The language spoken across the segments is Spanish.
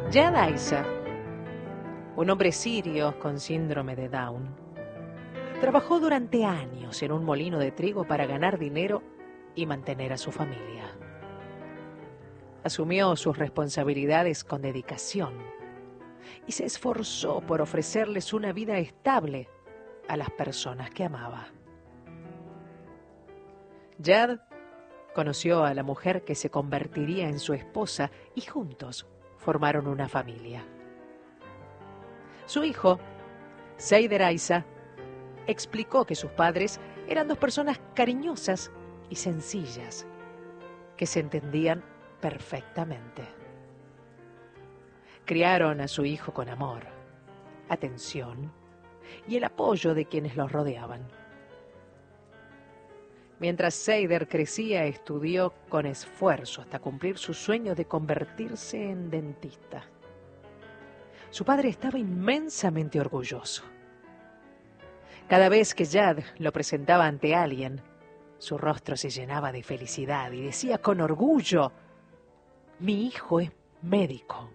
Jad Isa, un hombre sirio con síndrome de Down, trabajó durante años en un molino de trigo para ganar dinero y mantener a su familia. Asumió sus responsabilidades con dedicación y se esforzó por ofrecerles una vida estable a las personas que amaba. Jad conoció a la mujer que se convertiría en su esposa y juntos formaron una familia. Su hijo, Seider Isa, explicó que sus padres eran dos personas cariñosas y sencillas, que se entendían perfectamente. Criaron a su hijo con amor, atención y el apoyo de quienes los rodeaban. Mientras Seider crecía, estudió con esfuerzo hasta cumplir su sueño de convertirse en dentista. Su padre estaba inmensamente orgulloso. Cada vez que Jad lo presentaba ante alguien, su rostro se llenaba de felicidad y decía con orgullo: «Mi hijo es médico».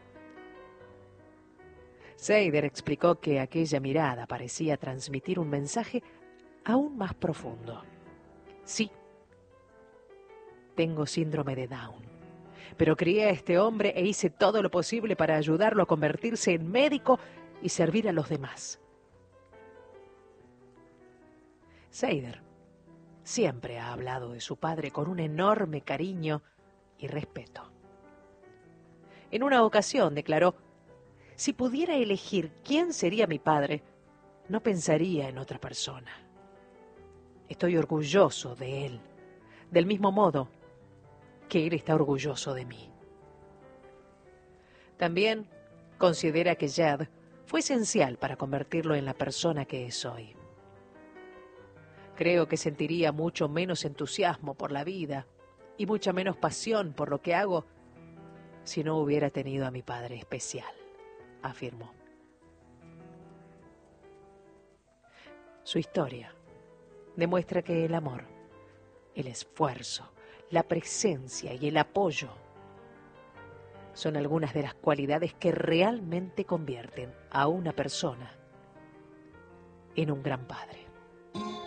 Seider explicó que aquella mirada parecía transmitir un mensaje aún más profundo. «Sí, tengo síndrome de Down, pero crié a este hombre e hice todo lo posible para ayudarlo a convertirse en médico y servir a los demás». Seider siempre ha hablado de su padre con un enorme cariño y respeto. En una ocasión declaró: «Si pudiera elegir quién sería mi padre, no pensaría en otra persona. Estoy orgulloso de él, del mismo modo que él está orgulloso de mí». También considera que Jad fue esencial para convertirlo en la persona que es hoy. «Creo que sentiría mucho menos entusiasmo por la vida y mucha menos pasión por lo que hago si no hubiera tenido a mi padre especial», afirmó. Su historia demuestra que el amor, el esfuerzo, la presencia y el apoyo son algunas de las cualidades que realmente convierten a una persona en un gran padre.